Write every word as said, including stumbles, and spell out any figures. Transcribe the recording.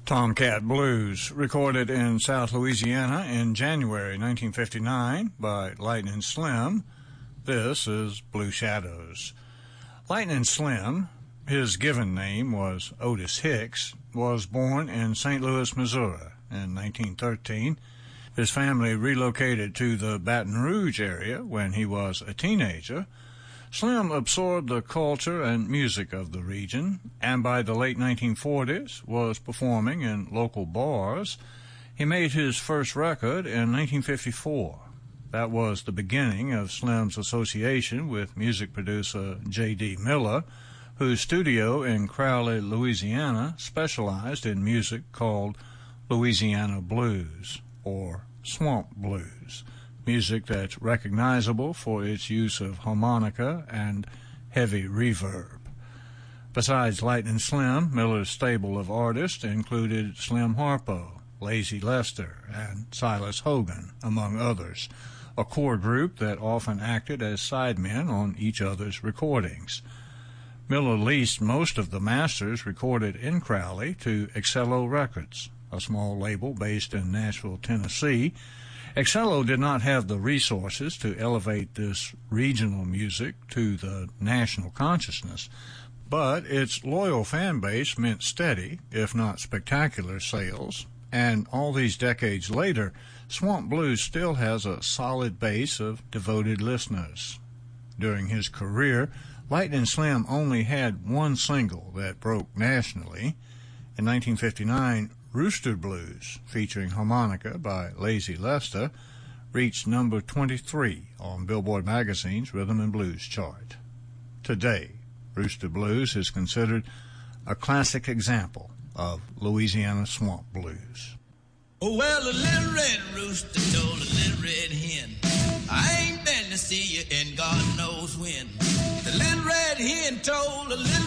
Tomcat Blues, recorded in South Louisiana in January nineteen fifty-nine by Lightning Slim. This is Blue Shadows. Lightning Slim, his given name was Otis Hicks, was born in Saint Louis, Missouri in nineteen thirteen. His family relocated to the Baton Rouge area when he was a teenager. Slim absorbed the culture and music of the region, and by the late nineteen forties was performing in local bars. He made his first record in nineteen fifty-four. That was the beginning of Slim's association with music producer J D. Miller, whose studio in Crowley, Louisiana, specialized in music called Louisiana blues, or swamp blues. Music that's recognizable for its use of harmonica and heavy reverb. Besides Lightning Slim, Miller's stable of artists included Slim Harpo, Lazy Lester, and Silas Hogan, among others, a core group that often acted as sidemen on each other's recordings. Miller leased most of the masters recorded in Crowley to Excello Records, a small label based in Nashville, Tennessee. Excello did not have the resources to elevate this regional music to the national consciousness, but its loyal fan base meant steady, if not spectacular, sales, and all these decades later, Swamp Blues still has a solid base of devoted listeners. During his career, Lightning Slim only had one single that broke nationally. In nineteen fifty-nine, Rooster Blues, featuring harmonica by Lazy Lester, reached number twenty-three on Billboard Magazine's Rhythm and Blues chart. Today, Rooster Blues is considered a classic example of Louisiana swamp blues. Oh, well, a little red rooster told a little red hen, I ain't been to see you in God knows when. The little red hen told a little